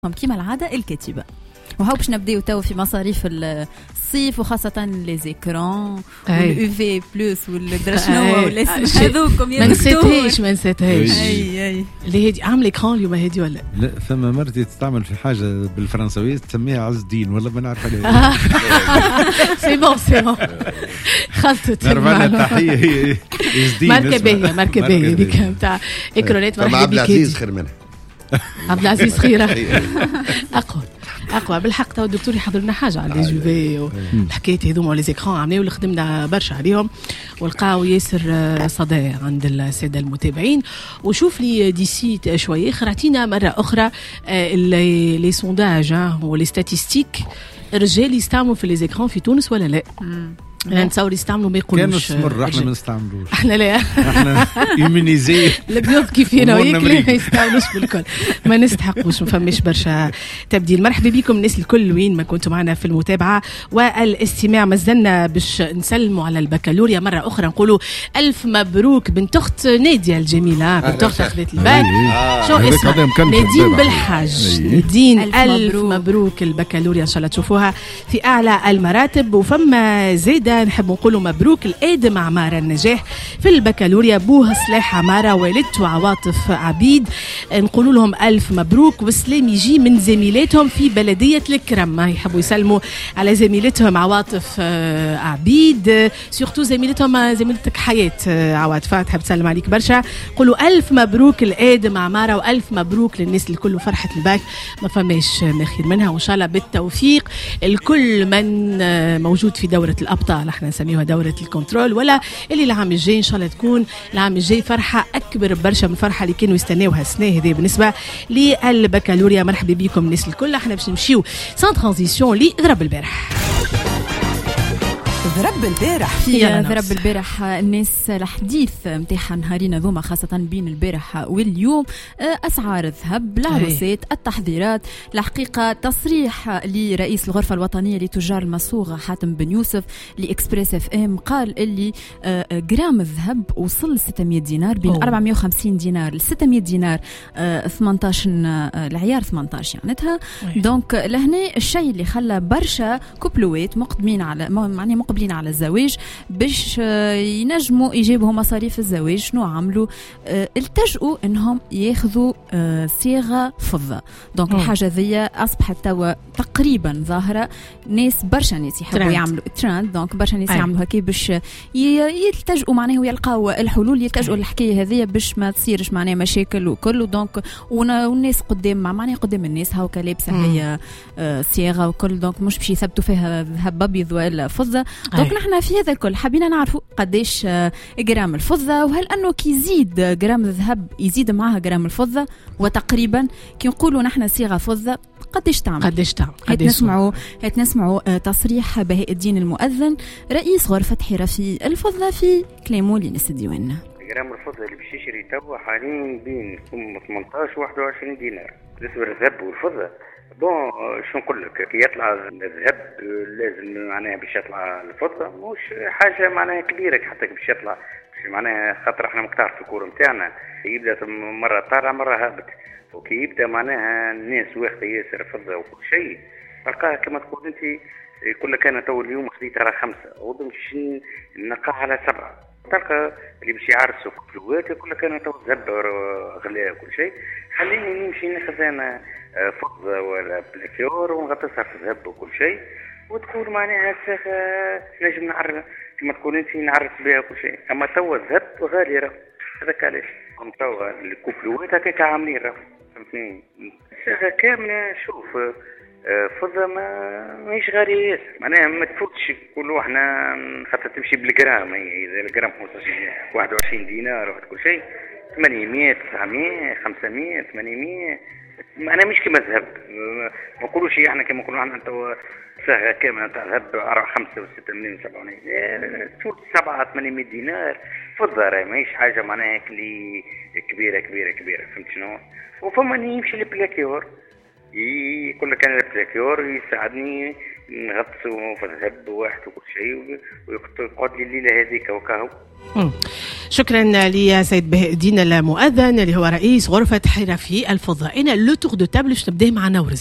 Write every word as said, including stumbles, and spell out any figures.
كما العادة الكاتبة. وهاو باش نبداو تو في مصاريف الصيف وخاصة لي زيكران واليو في بلس والدرشنوا والاسم هذوكم ما نسيتهاش ما نسيتهاش اي اي اللي هادي عامله اكران اليوم هادي ولا لا؟ ثم مرتي تستعمل في حاجه بالفرنسويه تسميها عز الدين ولا ما نعرف عليها. سي بون سي بون خلطت نرفع التحيه هي عز الدين ماركه باهيه ماركه باهيه هذيك نتاع اكرانات. مرحبا عبد العزيز خير منها. عبد العزيز خيره اقوى اقوى بالحق. تو الدكتور يحضر لنا حاجه على لي جوفي والحكايات هذوما ولي زيكران عملوا اللي خدمنا برشا عليهم ولقاو ياسر صدى عند الساده المتابعين. وشوف لي ديسي شويه اخر اعطينا مره اخرى لي سونداج ولي ستاتستيك الرجال يستعملوا في لي زيكران في تونس ولا لا؟ انا نتصور يستعملوا ما يقولوش كان السمر احنا ما نستعملوش احنا لا احنا يمينيزي البيض كيفنا وياك ما يستعملوش بالكل ما نستحقوش ما فماش برشا تبديل. مرحبا بكم الناس الكل وين ما كنتم معنا في المتابعه والاستماع. مازلنا باش نسلموا على البكالوريا مره اخرى نقولوا الف مبروك بنت اخت ناديه الجميله بنت اخت اخذت الباك شو اسمها نادين بالحاج. نادين الف مبروك البكالوريا ان شاء الله تشوفوها في اعلى المراتب. وفما زيد نحب نقولوا مبروك الآدم عمارة النجاح في البكالوريا بوه صلاح عمارة والدته عواطف عبيد نقولوا لهم ألف مبروك. والسلام يجي من زميلاتهم في بلدية الكرم يحبوا يسلموا على زميلتهم عواطف عبيد سورتو زميلتهم زميلتك حياة عواطف تحب تسلم عليك برشا. قولوا ألف مبروك الآدم عمارة وألف مبروك للناس الكل فرحة الباك ما فماش ما خير منها وإن شاء الله بالتوفيق الكل من موجود في دورة الأبطال احنا نسميوها دورة الكنترول ولا اللي العام الجاي ان شاء الله تكون العام الجاي فرحة اكبر برشا من الفرحة اللي كانوا يستناوها السنة هذه بالنسبة للبكالوريا. مرحبا بكم الناس الكل. احنا باش نمشيو سان ترانزيسيون لضرب البارح. ضرب البارح في ضرب البارح الناس الحديث متاعها نهارين ذوما خاصة بين البارح واليوم أسعار الذهب العروسات التحضيرات. الحقيقة تصريح لرئيس الغرفة الوطنية لتجار المصوغة حاتم بن يوسف لإكسبريس اف ام قال اللي جرام الذهب وصل ستمية دينار بين أوه. أربعمية وخمسين دينار ل ستمية دينار ثمانية عشر العيار ثمانية عشر يعناتها دونك لهنا الشيء اللي خلى برشا كوبلوات مقدمين على معني مقبلين على الزواج باش ينجموا يجيبوا مصاريف الزواج. شنو عملوا؟ التجؤوا انهم ياخذوا صيغه فضه. دونك الحاجه ذي اصبحت توا تقريبا ظاهره ناس برشا ناس يحبوا يعملوا ترند. دونك برشا ناس يعملوا هكا باش يلتجؤوا معناه ويلقاو الحلول يلتجؤوا الحكايه هذه باش ما تصيرش معناه مشاكل وكل. دونك والناس قدام معناه قدام الناس هاكا لابسه هي صيغه وكل. دونك مش باش يثبتوا فيها ذهب ابيض ولا فضه. دونك نحن في هذا الكل حابين نعرفوا قديش جرام الفضة وهل أنه كي يزيد جرام الذهب يزيد معها جرام الفضة وتقريبا كي نقولوا نحن صيغة فضة قديش تعمل قديش تعمل هات نسمعوا هات نسمعوا تصريح بهاء الدين المؤذن رئيس غرفة حرفي الفضة في كلامه لناس الديوان. جرام الفضة اللي باش يشري توا حاليا بين ثمانية عشر و واحد وعشرين دينار بالنسبة للذهب والفضة. بون شو نقول لك كي يطلع الذهب لازم معناها باش يطلع الفضة مش حاجة معناها كبيرة حتى باش يطلع معناها خاطر احنا مقطار في الكورة متاعنا يبدأ مرة طالع مرة هابط. وكي يبدأ معناها الناس واخدة ياسر فضة وكل شيء تلقاها كما تقول انت يقول لك انا تو اليوم خديت على خمسة وبمش نلقاها على سبعة. تلقى اللي باش يعرسوا كلوات يقول لك انا تو ذهب غلاء وكل شيء خليني نمشي ناخذ انا فضة ولا بلاكيور ونغطسها في الذهب وكل شيء وتقول معناها نجم نعرف كما تقول انت نعرف بها كل شيء. اما توا الذهب غالي راه هذاك علاش هم توا الكوبلوات هكاك عاملين راه فهمتني الصيغه كامله. شوف فضة ما ماهيش غالية ياسر معناها ما تفوتش كل احنا خاطر تمشي بالجرام هي اذا الجرام واحد وعشرين دينار واحد كل شيء ثمانمية تسعمية خمسمية ثمانمية. أنا مش كما ذهب ما نقولوش احنا كما نقولوا احنا تو صيغه كامله تاع ذهب خمسة وستة ملايين سبعة ملايين تفوت سبعة ثمانمية دينار فضة راهي ماهيش حاجه معناها اللي كبيره كبيره كبيره فهمت شنو. وفما يمشي للبلاكيور يقول لك انا البلاكيور يساعدني نغطسوا في الذهب واحد وكل شيء ويقعد لي الليله هذيك وكاهو. شكرا لسيد بهاء الدين المؤذن اللي هو رئيس غرفه حرفي الفضاء. انا لو تور دو تابل باش نبدا مع نورس.